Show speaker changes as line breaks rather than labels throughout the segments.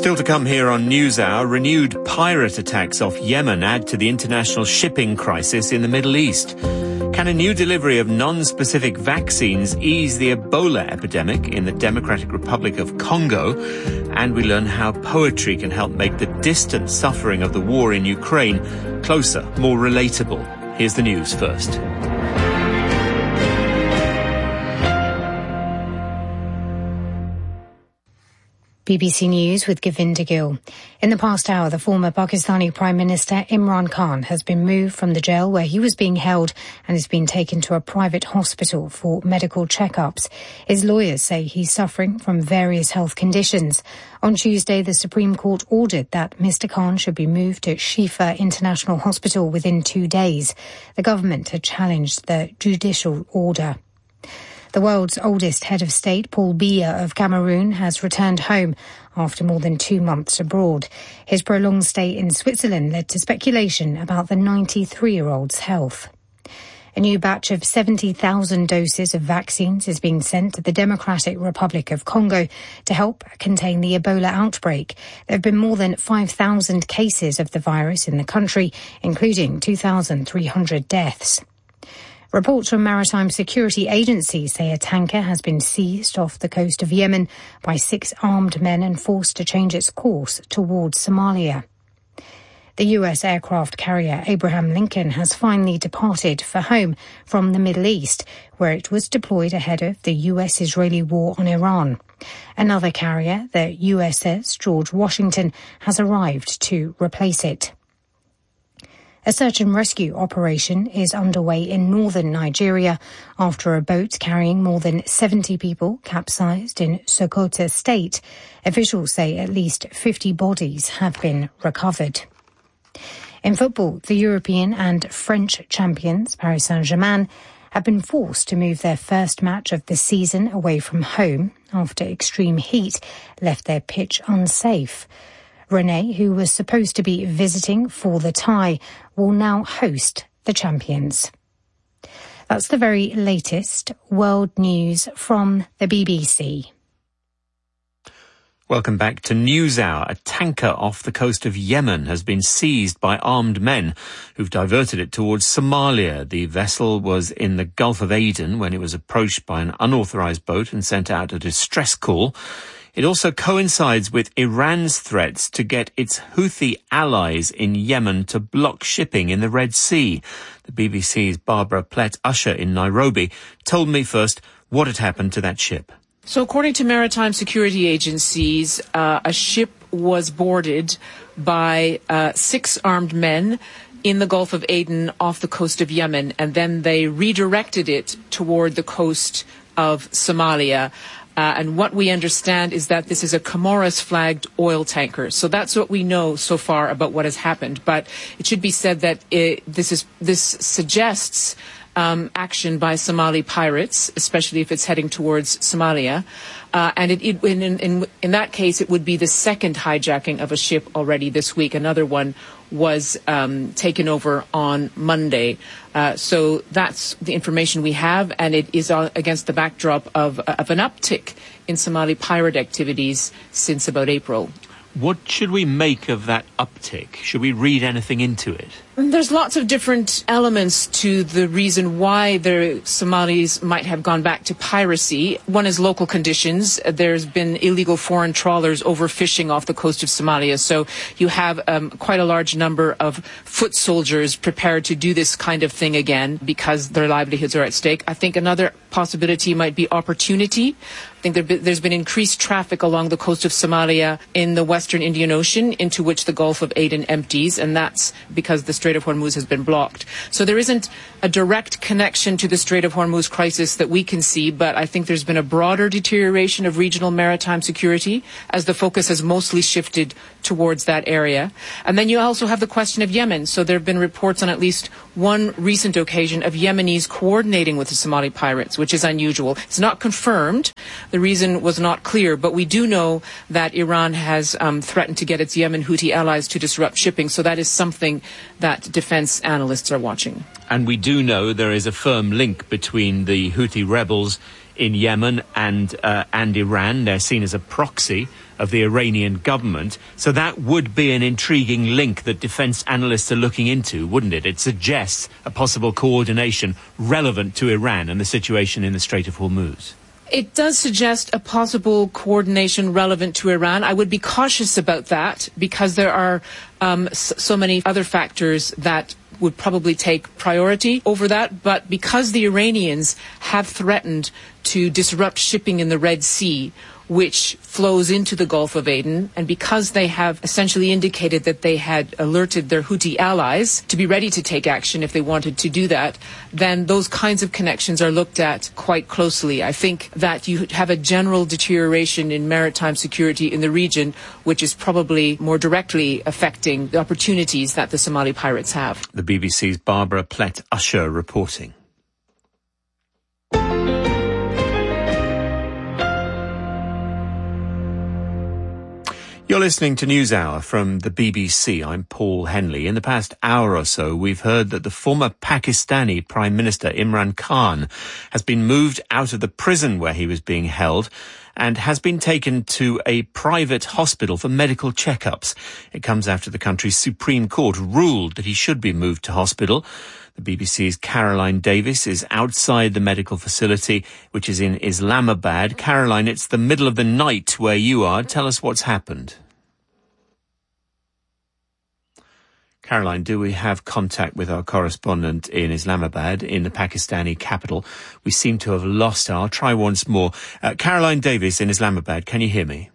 Still to come here on NewsHour, renewed pirate attacks off Yemen add to the international shipping crisis in the Middle East. Can a new delivery of non-specific vaccines ease the Ebola epidemic in the Democratic Republic of Congo? And we learn how poetry can help make the distant suffering of the war in Ukraine closer, more relatable. Here's the news first.
BBC News with Govinda Gill. In the past hour, the former Pakistani Prime Minister Imran Khan has been moved from the jail where he was being held and has been taken to a private hospital for medical checkups. His lawyers say he's suffering from various health conditions. On Tuesday, the Supreme Court ordered that Mr. Khan should be moved to Shifa International Hospital within 2 days. The government had challenged the judicial order. The world's oldest head of state, Paul Biya of Cameroon, has returned home after more than 2 months abroad. His prolonged stay in Switzerland led to speculation about the 93-year-old's health. A new batch of 70,000 doses of vaccines is being sent to the Democratic Republic of Congo to help contain the Ebola outbreak. There have been more than 5,000 cases of the virus in the country, including 2,300 deaths. Reports from maritime security agencies say a tanker has been seized off the coast of Yemen by 6 armed men and forced to change its course towards Somalia. The US aircraft carrier Abraham Lincoln has finally departed for home from the Middle East, where it was deployed ahead of the US-Israeli war on Iran. Another carrier, the USS George Washington, has arrived to replace it. A search and rescue operation is underway in northern Nigeria after a boat carrying more than 70 people capsized in Sokoto state. Officials say at least 50 bodies have been recovered. In football, the European and French champions, Paris Saint-Germain, have been forced to move their first match of the season away from home after extreme heat left their pitch unsafe. Rennes, who was supposed to be visiting for the tie, will now host the champions. That's the very latest world news from the BBC.
Welcome back to NewsHour. A tanker off the coast of Yemen has been seized by armed men who've diverted it towards Somalia. The vessel was in the Gulf of Aden when it was approached by an unauthorized boat and sent out a distress call. It also coincides with Iran's threats to get its Houthi allies in Yemen to block shipping in the Red Sea. The BBC's Barbara Plett-Usher in Nairobi told me first what had happened to that ship.
So according to maritime security agencies, a ship was boarded by 6 armed men in the Gulf of Aden off the coast of Yemen, and then they redirected it toward the coast of Somalia. And what we understand is that this is a Comoros-flagged oil tanker. So that's what we know so far about what has happened. But it should be said that this suggests action by Somali pirates, especially if it's heading towards Somalia. And in that case, it would be the second hijacking of a ship already this week. Another one was taken over on Monday. So that's the information we have, and it is against the backdrop of an uptick in Somali pirate activities since about April.
What should we make of that uptick? Should we read anything into it?
There's lots of different elements to the reason why the Somalis might have gone back to piracy. One is local conditions. There's been illegal foreign trawlers overfishing off the coast of Somalia. So you have quite a large number of foot soldiers prepared to do this kind of thing again because their livelihoods are at stake. I think another possibility might be opportunity. I think there's been increased traffic along the coast of Somalia in the western Indian Ocean, into which the Gulf of Aden empties, and that's because the Strait of Hormuz has been blocked. So there isn't a direct connection to the Strait of Hormuz crisis that we can see, but I think there's been a broader deterioration of regional maritime security as the focus has mostly shifted towards that area. And then you also have the question of Yemen. So there have been reports on at least one recent occasion of Yemenis coordinating with the Somali pirates, which is unusual. It's not confirmed. The reason was not clear, but we do know that Iran has threatened to get its Yemen Houthi allies to disrupt shipping. So that is something that defense analysts are watching.
And we do know there is a firm link between the Houthi rebels in Yemen and Iran. They're seen as a proxy of the Iranian government. So that would be an intriguing link that defence analysts are looking into, wouldn't it? It suggests a possible coordination relevant to Iran and the situation in the Strait of Hormuz.
It does suggest a possible coordination relevant to Iran. I would be cautious about that because there are so many other factors that would probably take priority over that. But because the Iranians have threatened to disrupt shipping in the Red Sea, which flows into the Gulf of Aden, and because they have essentially indicated that they had alerted their Houthi allies to be ready to take action if they wanted to do that, then those kinds of connections are looked at quite closely. I think that you have a general deterioration in maritime security in the region, which is probably more directly affecting the opportunities that the Somali pirates have.
The BBC's Barbara Plett-Usher reporting. You're listening to NewsHour from the BBC. I'm Paul Henley. In the past hour or so, we've heard that the former Pakistani Prime Minister Imran Khan has been moved out of the prison where he was being held and has been taken to a private hospital for medical checkups. It comes after the country's Supreme Court ruled that he should be moved to hospital. The BBC's Caroline Davis is outside the medical facility, which is in Islamabad. Caroline, it's the middle of the night where you are. Tell us what's happened. Caroline, do we have contact with our correspondent in Islamabad, in the Pakistani capital? We seem to have lost her. I'll try once more. Caroline Davis in Islamabad, can you hear me?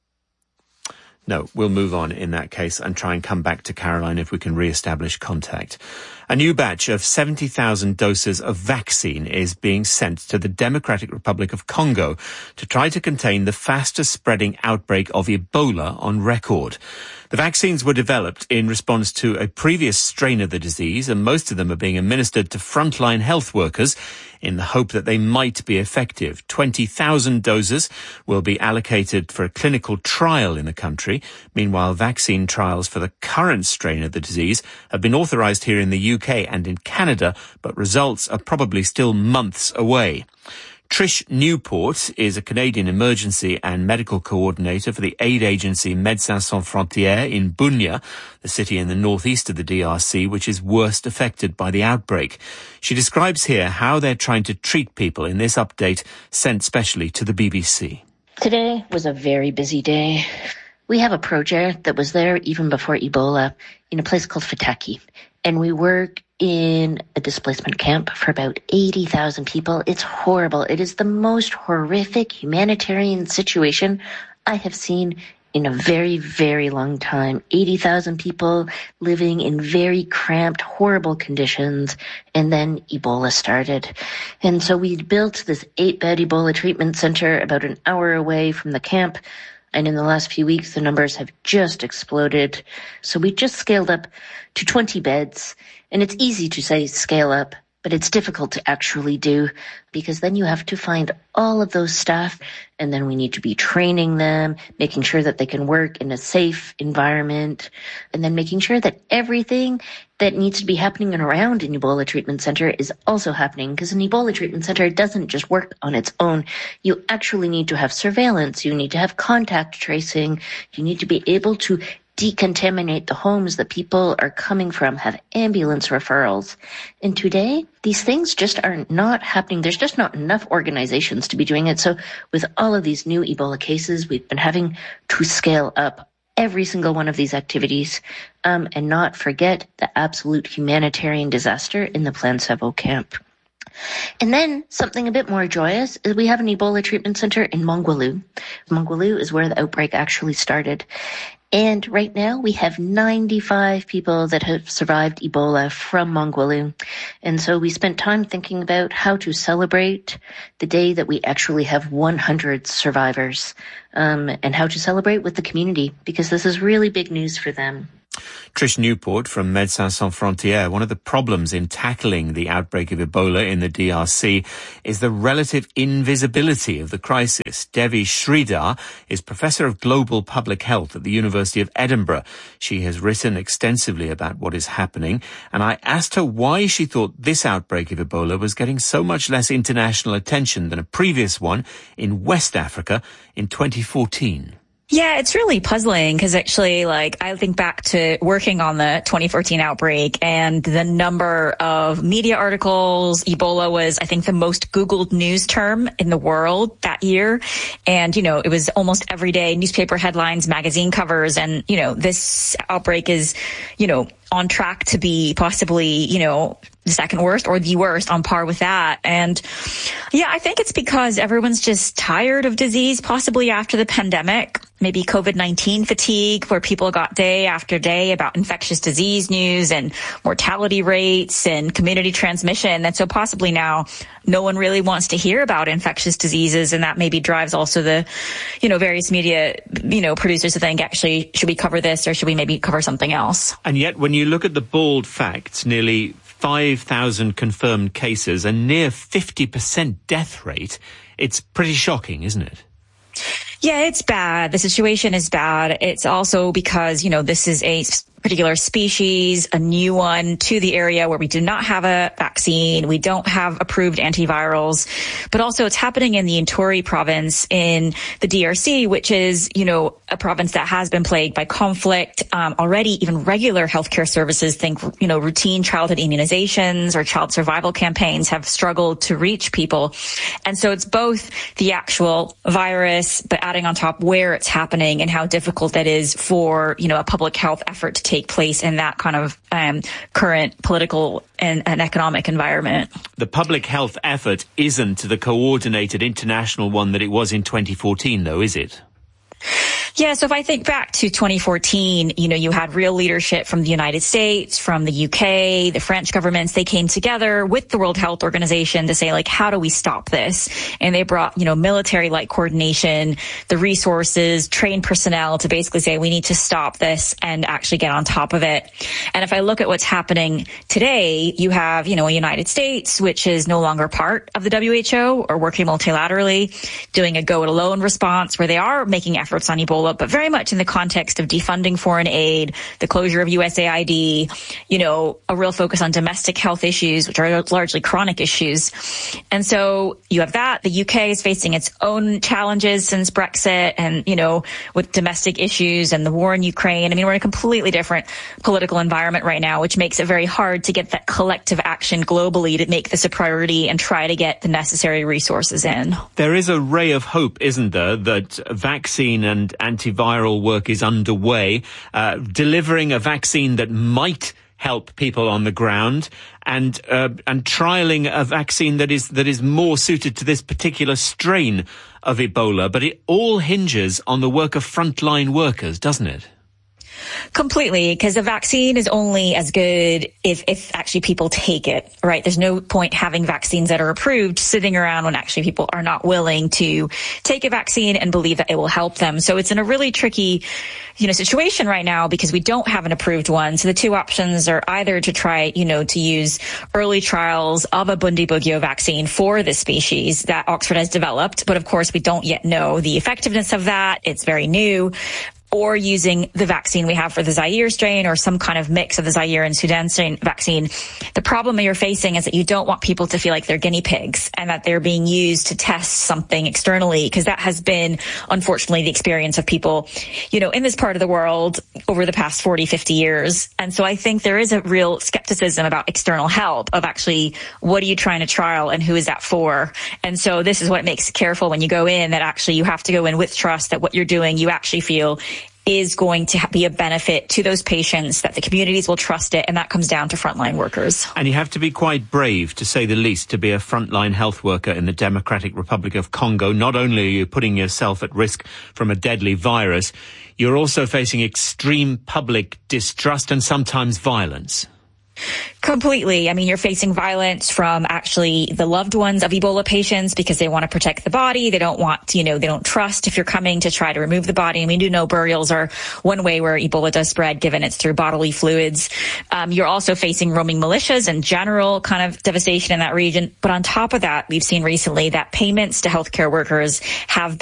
No, we'll move on in that case and try and come back to Caroline if we can re-establish contact. A new batch of 70,000 doses of vaccine is being sent to the Democratic Republic of Congo to try to contain the fastest spreading outbreak of Ebola on record. The vaccines were developed in response to a previous strain of the disease, and most of them are being administered to frontline health workers in the hope that they might be effective. 20,000 doses will be allocated for a clinical trial in the country. Meanwhile, vaccine trials for the current strain of the disease have been authorised here in the UK and in Canada, but results are probably still months away. Trish Newport is a Canadian emergency and medical coordinator for the aid agency Médecins Sans Frontières in Bunia, the city in the northeast of the DRC, which is worst affected by the outbreak. She describes here how they're trying to treat people in this update sent specially to the BBC.
Today was a very busy day. We have a project that was there even before Ebola in a place called Fataki, and we work in a displacement camp for about 80,000 people. It's horrible. It is the most horrific humanitarian situation I have seen in a very, very long time. 80,000 people living in very cramped, horrible conditions. And then Ebola started. And so we built this 8-bed Ebola treatment center about an hour away from the camp. And in the last few weeks, the numbers have just exploded. So we just scaled up to 20 beds. And it's easy to say scale up, but it's difficult to actually do because then you have to find all of those staff and then we need to be training them, making sure that they can work in a safe environment, and then making sure that everything that needs to be happening around an Ebola treatment center is also happening, because an Ebola treatment center doesn't just work on its own. You actually need to have surveillance, you need to have contact tracing, you need to be able to decontaminate the homes that people are coming from, have ambulance referrals. And today, these things just are not happening. There's just not enough organizations to be doing it. So with all of these new Ebola cases, we've been having to scale up every single one of these activities and not forget the absolute humanitarian disaster in the Plan Savo camp. And then something a bit more joyous is we have an Ebola treatment center in Mongwelu. Mongwelu is where the outbreak actually started. And right now we have 95 people that have survived Ebola from Mongwelu. And so we spent time thinking about how to celebrate the day that we actually have 100 survivors, and how to celebrate with the community, because this is really big news for them.
Trish Newport from Médecins Sans Frontières. One of the problems in tackling the outbreak of Ebola in the DRC is the relative invisibility of the crisis. Devi Sridhar is Professor of Global Public Health at the University of Edinburgh. She has written extensively about what is happening, and I asked her why she thought this outbreak of Ebola was getting so much less international attention than a previous one in West Africa in 2014.
Yeah, it's really puzzling because actually, I think back to working on the 2014 outbreak and the number of media articles. Ebola was, I think, the most Googled news term in the world that year. And, it was almost every day newspaper headlines, magazine covers. And, this outbreak is, on track to be possibly, the second worst or the worst, on par with that. And yeah, I think it's because everyone's just tired of disease, possibly after the pandemic, maybe COVID-19 fatigue, where people got day after day about infectious disease news and mortality rates and community transmission. And so possibly now no one really wants to hear about infectious diseases. And that maybe drives also the, various media, producers to think, actually, should we cover this or should we maybe cover something else?
And yet when you look at the bald facts, nearly 5,000 confirmed cases, a near 50% death rate, it's pretty shocking, isn't it?
Yeah, it's bad. The situation is bad. It's also because, this is a particular species, a new one to the area where we do not have a vaccine. We don't have approved antivirals, but also it's happening in the Ituri province in the DRC, which is, a province that has been plagued by conflict. Already even regular healthcare services, think, routine childhood immunizations or child survival campaigns have struggled to reach people. And so it's both the actual virus, but adding on top where it's happening and how difficult that is for, a public health effort to take place in that kind of current political and economic environment.
The public health effort isn't the coordinated international one that it was in 2014, though, is it?
Yeah, so if I think back to 2014, you had real leadership from the United States, from the UK, the French governments. They came together with the World Health Organization to say, how do we stop this? And they brought, military-like coordination, the resources, trained personnel to basically say, we need to stop this and actually get on top of it. And if I look at what's happening today, you have, a United States, which is no longer part of the WHO or working multilaterally, doing a go-it-alone response where they are making efforts on Ebola, but very much in the context of defunding foreign aid, the closure of USAID, a real focus on domestic health issues, which are largely chronic issues. And so you have that. The UK is facing its own challenges since Brexit and, with domestic issues and the war in Ukraine. We're in a completely different political environment right now, which makes it very hard to get that collective action globally to make this a priority and try to get the necessary resources in.
There is a ray of hope, isn't there, that vaccine and antiviral work is underway, delivering a vaccine that might help people on the ground and trialing a vaccine that is more suited to this particular strain of Ebola. But it all hinges on the work of frontline workers, doesn't it?
Completely, because the vaccine is only as good if actually people take it, right? There's no point having vaccines that are approved sitting around when actually people are not willing to take a vaccine and believe that it will help them. So it's in a really tricky, situation right now because we don't have an approved one. So the two options are either to try, to use early trials of a Bundibugyo vaccine for this species that Oxford has developed. But of course, we don't yet know the effectiveness of that. It's very new. Or using the vaccine we have for the Zaire strain or some kind of mix of the Zaire and Sudan strain vaccine. The problem you're facing is that you don't want people to feel like they're guinea pigs and that they're being used to test something externally, because that has been, unfortunately, the experience of people, in this part of the world over the past 40, 50 years. And so I think there is a real skepticism about external help of actually what are you trying to trial and who is that for? And so this is what makes it careful when you go in, that actually you have to go in with trust that what you're doing, you actually feel is going to be a benefit to those patients, that the communities will trust it, and that comes down to frontline workers.
And you have to be quite brave, to say the least, to be a frontline health worker in the Democratic Republic of Congo. Not only are you putting yourself at risk from a deadly virus, you're also facing extreme public distrust and sometimes violence.
Completely. I mean, you're facing violence from actually the loved ones of Ebola patients because they want to protect the body. They don't want, they don't trust if you're coming to try to remove the body. And we do know burials are one way where Ebola does spread, given it's through bodily fluids. You're also facing roaming militias and general kind of devastation in that region. But on top of that, we've seen recently that payments to healthcare workers have